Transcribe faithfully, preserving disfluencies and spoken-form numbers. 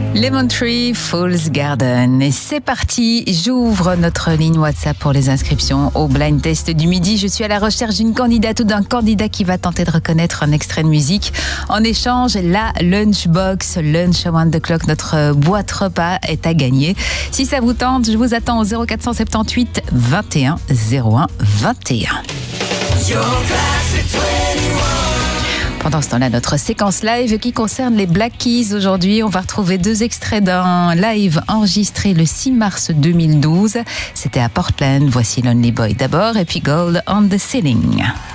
Lemon Tree, Fool's Garden. Et c'est parti, j'ouvre notre ligne WhatsApp pour les inscriptions au blind test du midi. Je suis à la recherche d'une candidate ou d'un candidat qui va tenter de reconnaître un extrait de musique. En échange, la Lunchbox, Lunch Around the Clock, notre boîte repas est à gagner. Si ça vous tente, je vous attends au zéro quatre cent soixante-dix-huit vingt et un zéro un vingt et un. Pendant ce temps-là, notre séquence live qui concerne les Black Keys. Aujourd'hui, on va retrouver deux extraits d'un live enregistré le six mars deux mille douze. C'était à Portland. Voici Lonely Boy d'abord et puis Gold on the Ceiling.